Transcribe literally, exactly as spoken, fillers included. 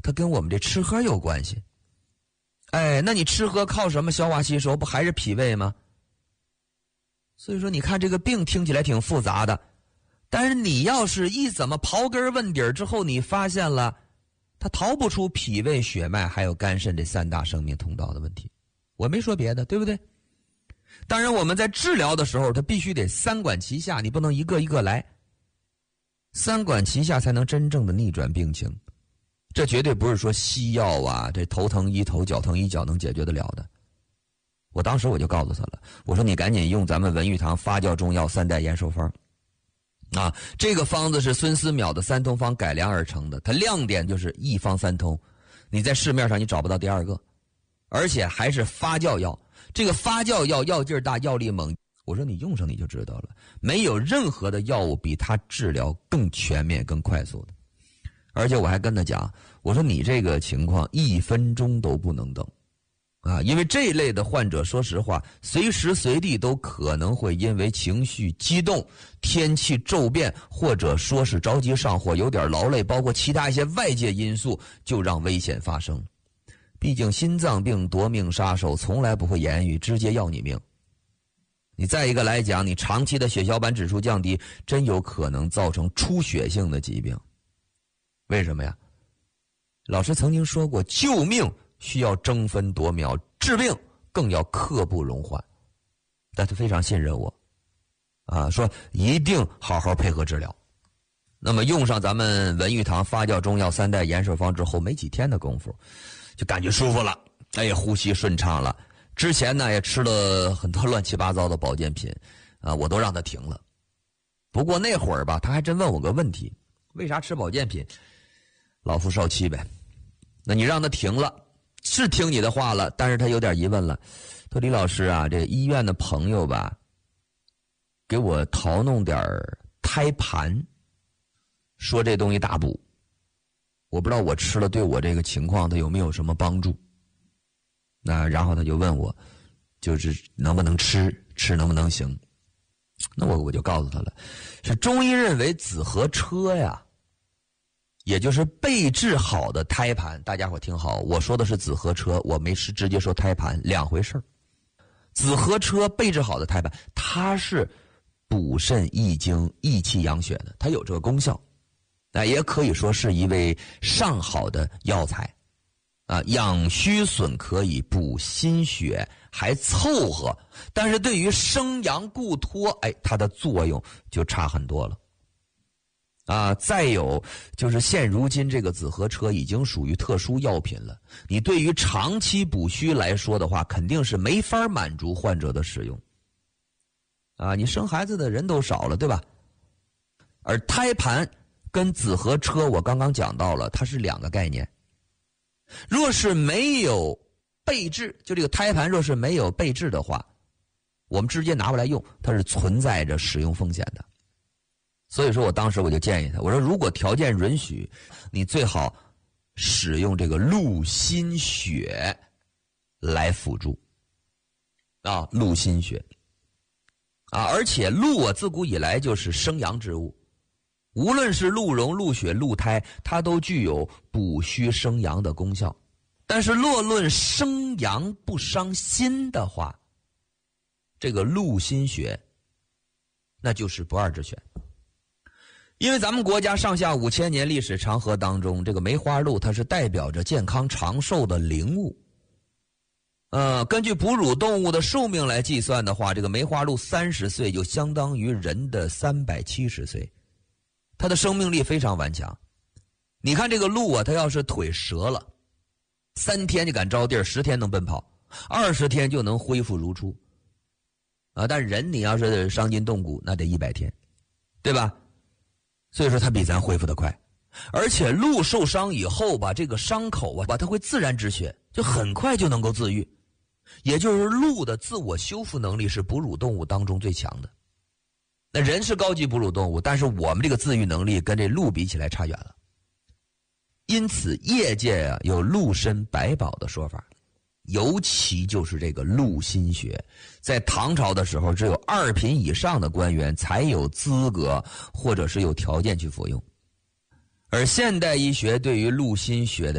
它跟我们这吃喝有关系。哎，那你吃喝靠什么消化吸收？不还是脾胃吗？所以说你看这个病听起来挺复杂的，但是你要是一怎么刨根问底之后，你发现了它逃不出脾胃血脉还有肝肾这三大生命通道的问题。我没说别的，对不对？当然我们在治疗的时候它必须得三管齐下，你不能一个一个来，三管齐下才能真正的逆转病情。这绝对不是说西药啊，这头疼医头脚疼医脚能解决得了的。我当时我就告诉他了，我说你赶紧用咱们文玉堂发酵中药三代延寿方啊，这个方子是孙思邈的三通方改良而成的，它亮点就是一方三通，你在市面上你找不到第二个，而且还是发酵药。这个发酵药药劲儿大，药力猛，我说你用上你就知道了，没有任何的药物比它治疗更全面更快速的。而且我还跟他讲，我说你这个情况一分钟都不能等啊，因为这一类的患者说实话随时随地都可能会因为情绪激动、天气骤变，或者说是着急上火有点劳累，包括其他一些外界因素，就让危险发生。毕竟心脏病夺命杀手从来不会言语，直接要你命。你再一个来讲，你长期的血小板指数降低，真有可能造成出血性的疾病。为什么呀？老师曾经说过，救命需要争分夺秒，治病更要刻不容缓。但他非常信任我啊，说一定好好配合治疗。那么用上咱们文玉堂发酵中药三代延寿方之后，没几天的功夫就感觉舒服了，哎，呼吸顺畅了。之前呢也吃了很多乱七八糟的保健品啊，我都让他停了。不过那会儿吧，他还真问我个问题，为啥吃保健品？老夫少妻呗。那你让他停了，是听你的话了，但是他有点疑问了。他说李老师啊，这医院的朋友吧，给我淘弄点胎盘，说这东西大补，我不知道我吃了对我这个情况它有没有什么帮助。那然后他就问我，就是能不能吃，吃能不能行。那我我就告诉他了，是中医认为紫河车呀，也就是备治好的胎盘，大家伙听好，我说的是紫河车，我没是直接说胎盘，两回事儿。紫河车备治好的胎盘，它是补肾益精、益气养血的，它有这个功效。那也可以说是一味上好的药材啊，养虚损可以，补心血还凑合，但是对于生阳固脱，哎，它的作用就差很多了。啊，再有就是现如今这个紫河车已经属于特殊药品了，你对于长期补虚来说的话，肯定是没法满足患者的使用。啊，你生孩子的人都少了，对吧？而胎盘跟紫河车我刚刚讲到了，它是两个概念。若是没有备治，就这个胎盘若是没有备治的话，我们直接拿过来用，它是存在着使用风险的。所以说我当时我就建议他，我说如果条件允许，你最好使用这个鹿心血来辅助啊，鹿心血啊，而且鹿啊自古以来就是生阳之物，无论是鹿茸、鹿血、鹿胎，它都具有补虚生阳的功效。但是若论生阳不伤心的话，这个鹿心血那就是不二之选。因为咱们国家上下五千年历史长河当中，这个梅花鹿它是代表着健康长寿的灵物。呃，根据哺乳动物的寿命来计算的话，这个梅花鹿三十岁就相当于人的三百七十岁，它的生命力非常顽强。你看这个鹿啊，它要是腿折了，三天就敢着地儿，十天能奔跑，二十天就能恢复如初。啊，但人你要是伤筋动骨，那得一百天，对吧？所以说它比咱恢复得快，而且鹿受伤以后吧，这个伤口啊，它会自然止血，就很快就能够自愈。也就是鹿的自我修复能力是哺乳动物当中最强的。那人是高级哺乳动物，但是我们这个自愈能力跟这鹿比起来差远了。因此业界啊有鹿参百宝的说法，尤其就是这个鹿心血，在唐朝的时候只有二品以上的官员才有资格或者是有条件去服用。而现代医学对于鹿心血的